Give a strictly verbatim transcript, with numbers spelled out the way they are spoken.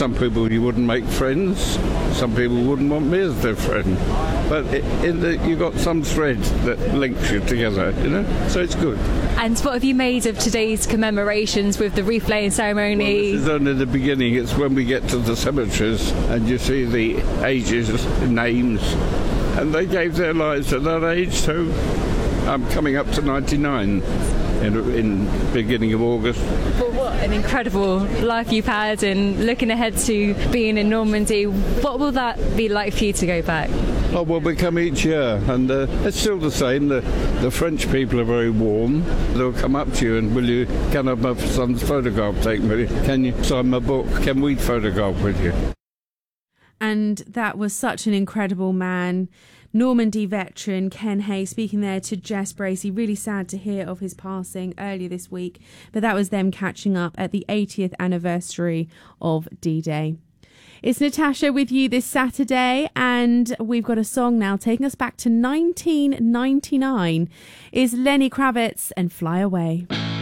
some people you wouldn't make friends, some people wouldn't want me as their friend. But in the, you've got some thread that links you together, you know? So it's good. And what have you made of today's commemorations with the wreath laying ceremony? Well, this is only the beginning. It's when we get to the cemeteries and you see the ages, names, and they gave their lives at that age, so I'm coming up to ninety-nine. In, in beginning of August. Well, what an incredible life you've had, and looking ahead to being in Normandy, what will that be like for you to go back? Oh, well, we come each year, and uh, it's still the same. The, the French people are very warm. They'll come up to you and, will you, can I have my son's photograph taken with you? Can you sign my book? Can we photograph with you? And that was such an incredible man. Normandy veteran Ken Hay speaking there to Jess Bracey. Really sad to hear of his passing earlier this week, but that was them catching up at the eightieth anniversary of D-Day. It's Natasha with you this Saturday, and we've got a song now taking us back to nineteen ninety-nine. Is Lenny Kravitz and Fly Away.